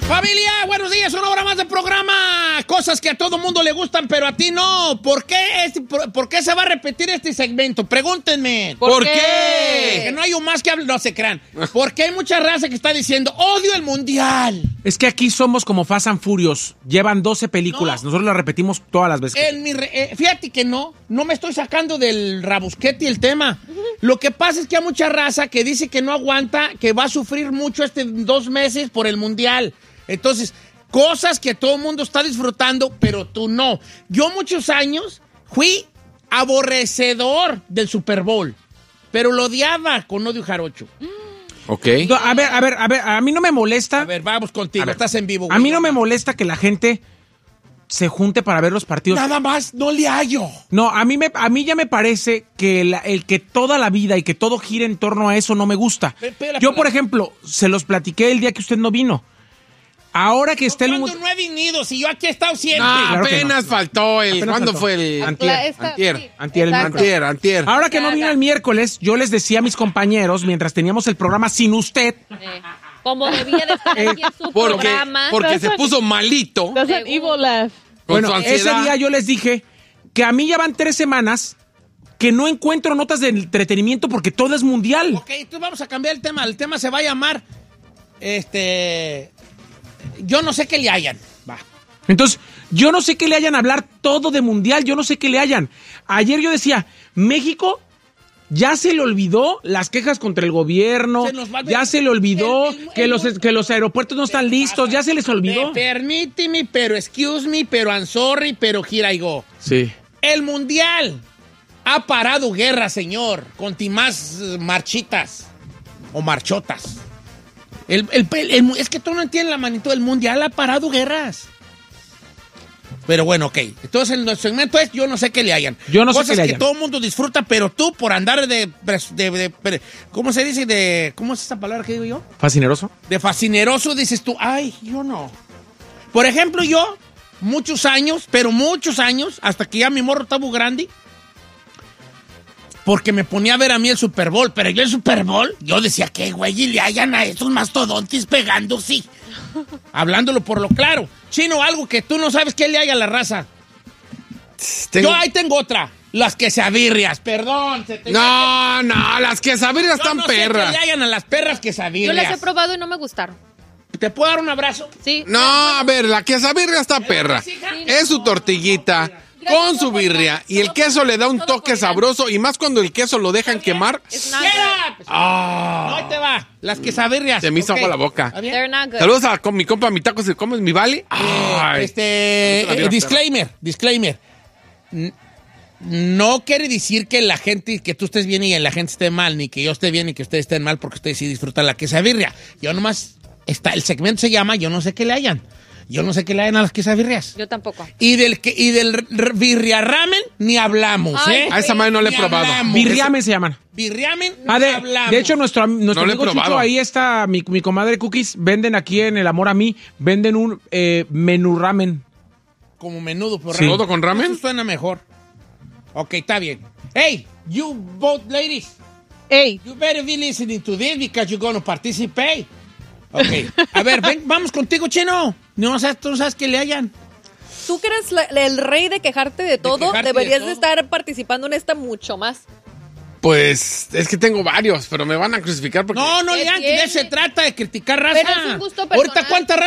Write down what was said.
Familia, buenos días, una hora más de programa. Cosas que a todo mundo le gustan, pero a ti no. ¿Por qué se va a repetir este segmento? Pregúntenme. ¿Por qué? Que no hay un más que hable, no se crean. Porque hay mucha raza que está diciendo, odio el mundial. Es que aquí somos como Fast and Furious. Llevan 12 películas. Nosotros las repetimos todas las veces. Fíjate que no me estoy sacando del rabusquete el tema. Lo que pasa es que hay mucha raza que dice que no aguanta, que va a sufrir mucho 2 meses por el mundial. Entonces, cosas que todo el mundo está disfrutando, pero tú no. Yo muchos años fui aborrecedor del Super Bowl, pero lo odiaba con odio jarocho. Ok. No, a ver, a mí no me molesta. A ver, vamos contigo, estás en vivo. A mí no me molesta que la gente se junte para ver los partidos. Nada más, no le hallo. No, a mí ya me parece que el que toda la vida y que todo gire en torno a eso no me gusta. Yo, por ejemplo, se los platiqué el día que usted no vino. Ahora que está ¿Cuándo no he venido? Si yo aquí he estado siempre. No, claro apenas no. Faltó el... Apenas ¿Cuándo faltó. fue el...? Antier. Ahora que no vino el miércoles, yo les decía a mis compañeros, mientras teníamos el programa sin usted... Como debía de estar aquí en su programa. Porque se puso malito. Bueno, ese día yo les dije que a mí ya van 3 semanas que no encuentro notas de entretenimiento porque todo es mundial. Ok, entonces vamos a cambiar el tema. El tema se va a llamar... Yo no sé qué le hayan. Va. Entonces, yo no sé qué le hayan a hablar todo de mundial, yo no sé qué le hayan. Ayer yo decía, México ya se le olvidó las quejas contra el gobierno, ya se le olvidó que los aeropuertos no están listos, ya se les olvidó. Permíteme, pero excuse me, pero I'm sorry, pero here I go. Sí. El mundial ha parado guerra, señor, con más marchitas o marchotas. Es que tú no entiendes la magnitud del mundial, ha parado guerras. Pero bueno, ok. Entonces, el segmento es yo no sé qué le hayan. Yo no sé cosas qué le que hayan. todo el mundo disfruta, pero tú por andar ¿cómo se dice? ¿Cómo es esa palabra que digo yo? ¿Fascineroso? De fascineroso dices tú, ay, yo no. Por ejemplo, yo, muchos años, hasta que ya mi morro está muy grande, porque me ponía a ver a mí el Super Bowl, pero yo el Super Bowl, yo decía, ¿qué güey? Y le hayan a esos mastodontes pegando, sí. Hablándolo por lo claro. Chino, algo que tú no sabes qué le haya a la raza. Yo ahí tengo otra. Las quesabirrias, perdón. No, las quesabirrias están perras. Sé qué le hayan a las perras quesabirrias. Yo las he probado y no me gustaron. ¿Te puedo dar un abrazo? Sí. No, a ver, la quesabirria está perra. Es su tortillita con su birria y el queso le da un toque sabroso y más cuando el queso lo dejan quemar. No, ahí te va. Las quesabirrias. Se me hizo agua la boca. They're not good. Saludos a mi compa, mi taco, ¿se comes mi vale? Disclaimer. No quiere decir que la gente, que tú estés bien y la gente esté mal, ni que yo esté bien y que ustedes estén mal porque ustedes sí disfrutan la quesabirria. Yo nomás, el segmento se llama Yo no sé qué le hayan. Yo no sé qué le hayan a las quesabirrias. Yo tampoco. Y del birria ramen ni hablamos, Ay, a esa madre no le he probado. Birriamen se llaman. Birriamen ni hablamos. De hecho, nuestro No amigo Chucho, ahí está mi comadre Cookies, venden aquí en El Amor a Mí, venden un menú ramen. Como menudo, por Sí. ¿Todo con ramen? Eso suena mejor. Ok, está bien. Hey, you both ladies. Hey. You better be listening to this because you're going to participate. Ok. A ver, ven, vamos contigo, Chino. Tú no sabes que le hayan. Tú que eres el rey de quejarte de todo, quejarte deberías de de todo. estar participando en esta mucho más. Pues es que tengo varios, pero me van a crucificar porque... No, ¿Qué Leanti, de tiene? eso se trata, de criticar raza. Pero es un gusto personal. Ahorita, ¿cuánta raza